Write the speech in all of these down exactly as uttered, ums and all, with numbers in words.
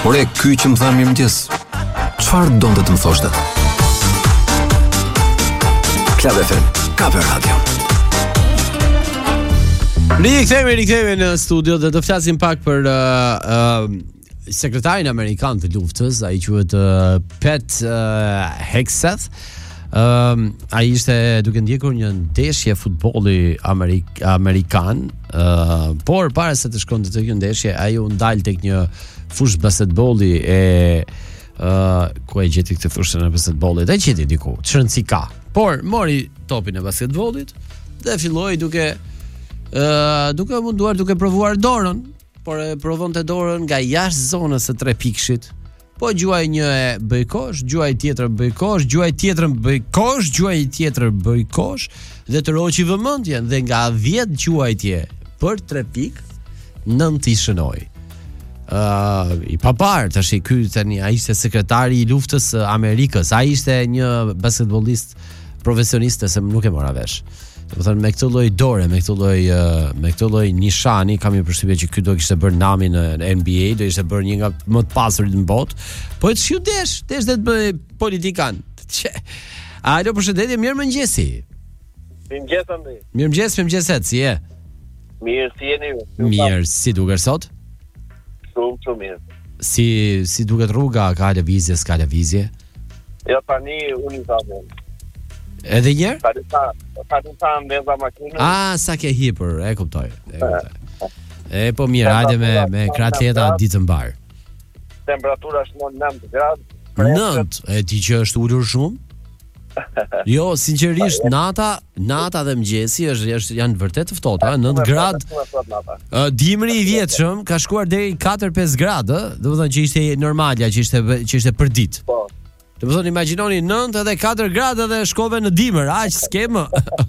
Ore, ky që më tha mirëmëngjes, çfarë donte të më thoshte? Club F M, Kape Radio. Rikthehemi, rikthehemi në studio dhe do flasim pak për uh, uh, sekretarin amerikan të luftës, ai quhet uh, Pat uh, Hegseth. Um, ai ishte duke ndjekur një ndeshje futbolli Amerik- amerikan, uh, por para se të shkonte te kjo ndeshje, ai u ndal tek një fushë basketbolli e uh, ku e gjeti këtë fushën e basketbollit? Ai gjeti diku, çrëndsi ka. Por mori topin e basketbollit dhe filloi duke uh, duke munduar duke provuar dorën, por e provonte dorën nga jashtë zonës së tre pikshit. Po gjuaj një e bëj kosh, gjuaj tjetër bëj kosh, gjuaj tjetër bëj kosh, gjuaj tjetër bëj kosh dhe të roqi vëmendjen dhe nga dhjetë gjuajtje për tre pik, nënt i shënoi. Uh, i papar tash i ky tani ai ishte sekretari i luftës së Amerikës, ai ishte një basketbollist profesionist se nuk e mora vesh. Do të thënë me këtë lloj dore, me këtë lloj uh, me këtë lloj nishani kam një përshtypje që ky do kishte bërë namin në N B A, do ishte bërë një nga më të pasurit në botë. Po të shiu desh, desh dhe të bëj politikan. Alo, përshëndetje, mirëmëngjesi. Mirëmëngjes Andi. Mirëmëngjes, mirëmëngjeset, si je? Mirë, si jeni ju? Mirë, si duket sot? Shumë, shumë mirë. Si si duket rruga, ka lëvizje, s'ka lëvizje? Jo, tani unë i thamë. Edhe njërë? Tani ta, tani ta mbeza makinën. Ah, sa ke hipër, e kuptoj. E, kuptoj. e po mirë, hajde me me kratleta ditë të mbar. Temperatura është në nëntë gradë. nëntë, e ti që është ulur shumë? Jo, sinqerisht, nata, nata dhe mëngjesi është është janë vërtet të ftohta, nëntë gradë. Uh, dimri i vjetshëm ka shkuar deri katër pesë gradë, ë, do të thonë që ishte normalja, që ishte që ishte për ditë. Po. Do të thonë imagjinoni nëntë edhe katër gradë dhe shkove në dimër, aq skemë.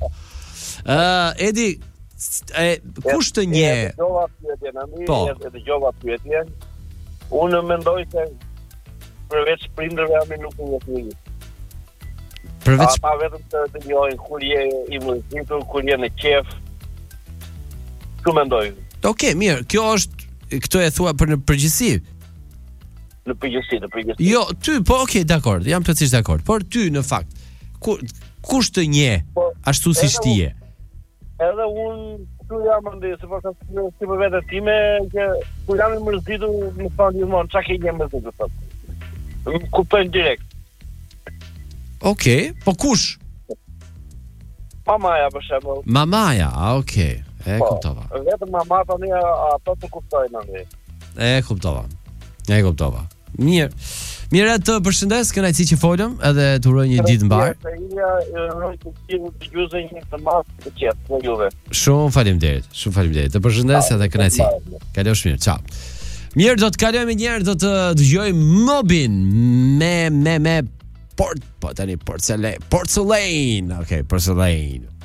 Ë, uh, Edi, e, kush të nje? E dëgjova pyetjen, Andi, Po. e dëgjova pyetjen. Unë mendoj se përveç prindërve ami nuk e njeh. Përveç Ata vetëm të të njohin kur je i mërzitur, kur je në qef. Ku mendoj? Okej, mirë, kjo është këtë e thua për në përgjithësi. Në përgjithësi, në përgjithësi. Jo, ty, po okej, dakord, jam plotësisht dakord. Por ty në fakt, ku, kush të nje Po, ashtu siç edhe ti je? Edhe unë këtu jam andi, se përka si, si për vete time, që kur jam i mërzitur, më thonë gjithmonë, qa ke një mërzitur, thotë. Më kuptojnë direkt. Okej, po kush? Mamaja, për shembull. Mamaja, a, okej, e Po, kuptova. vetëm mama tani ato të kuptojnë andi. E kuptova, e kuptova. Mirë, mirë të përshëndes, kënaqësi që folëm, edhe të uroj një ditë mbar. Se Ilja, roj të tjilë të gjuzë një të masë të qetë në juve. Shumë faleminderit, shumë faleminderit. Të përshëndes edhe kënaqësi. Kalosh mirë, ciao. Mirë, do të kalojmë një herë, do të dëgjojmë Mobin me me me port, po tani porcelain, porcelain. Okej, okay, porcelain.